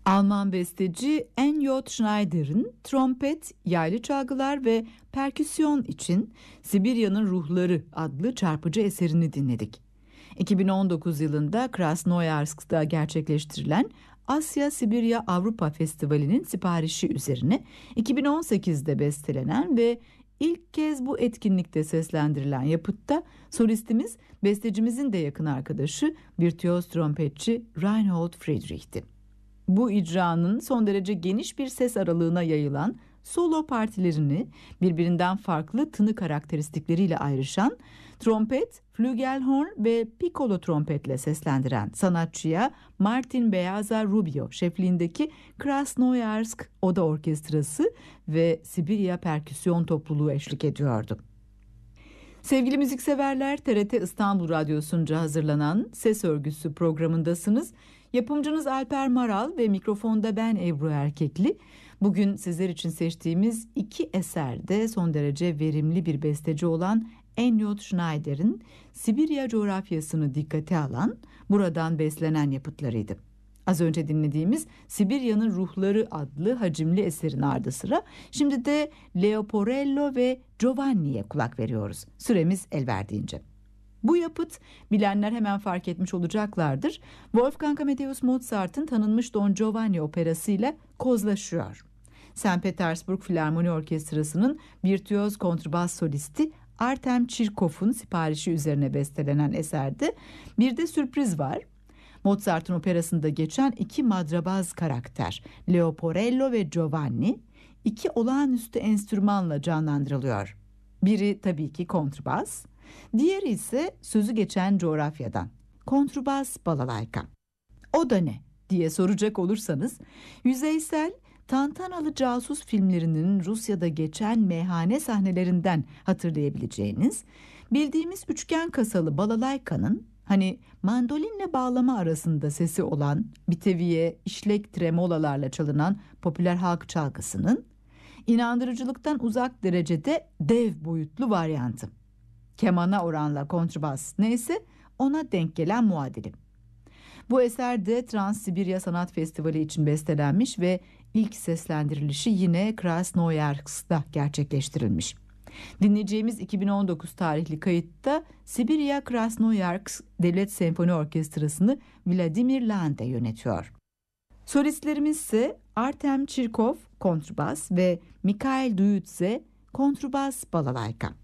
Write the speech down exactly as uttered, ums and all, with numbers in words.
Alman besteci Enjot Schneider'in trompet, yaylı çalgılar ve perküsyon için Sibirya'nın Ruhları adlı çarpıcı eserini dinledik. iki bin on dokuz yılında Krasnoyarsk'ta gerçekleştirilen Asya Sibirya Avrupa Festivali'nin siparişi üzerine iki bin on sekizde bestelenen ve ilk kez bu etkinlikte seslendirilen yapıtta solistimiz bestecimizin de yakın arkadaşı virtüöz trompetçi Reinhold Friedrich'ti. Bu icranın son derece geniş bir ses aralığına yayılan solo partilerini birbirinden farklı tını karakteristikleriyle ayrışan trompet, flügelhorn ve piccolo trompetle seslendiren sanatçıya Martin Beaza Rubio şefliğindeki Krasnoyarsk Oda Orkestrası ve Sibirya Perküsyon Topluluğu eşlik ediyordu. Sevgili müzikseverler, T R T İstanbul Radyosu'nca hazırlanan Ses Örgüsü programındasınız. Yapımcınız Alper Maral ve mikrofonda ben Ebru Erkekli. Bugün sizler için seçtiğimiz iki eserde son derece verimli bir besteci olan Enjot Schneider'in Sibirya coğrafyasını dikkate alan, buradan beslenen yapıtlarıydı. Az önce dinlediğimiz Sibirya'nın Ruhları adlı hacimli eserin ardı sıra şimdi de Leoporello ve Giovanni'ye kulak veriyoruz. Süremiz el verdiğince. Bu yapıt bilenler hemen fark etmiş olacaklardır. Wolfgang Amadeus Mozart'ın tanınmış Don Giovanni operasıyla kozlaşıyor. Sankt Petersburg Filarmoni Orkestrası'nın virtüöz kontrbas solisti Artem Çirkov'un siparişi üzerine bestelenen eserde bir de sürpriz var. Mozart'ın operasında geçen iki madrabaz karakter Leoporello ve Giovanni iki olağanüstü enstrümanla canlandırılıyor. Biri tabii ki kontrbas, diğeri ise sözü geçen coğrafyadan kontrbas balalayka. O da ne diye soracak olursanız, yüzeysel tantanalı casus filmlerinin Rusya'da geçen meyhane sahnelerinden hatırlayabileceğiniz bildiğimiz üçgen kasalı balalayka'nın hani mandolinle bağlama arasında sesi olan biteviye, işlek tremolalarla çalınan popüler halk çalgısının inandırıcılıktan uzak derecede dev boyutlu varyantı. Kemana oranla kontrbas neyse ona denk gelen muadili. Bu eser de Trans-Sibirya Sanat Festivali için bestelenmiş ve ilk seslendirilişi yine Krasnoyarsk'ta gerçekleştirilmiş. Dinleyeceğimiz iki bin on dokuz tarihli kayıtta Sibirya Krasnoyarsk Devlet Senfoni Orkestrası'nı Vladimir Lande yönetiyor. Solistlerimiz ise Artem Çirkov kontrbas ve Mikhail Duyutze kontrbas balalayka.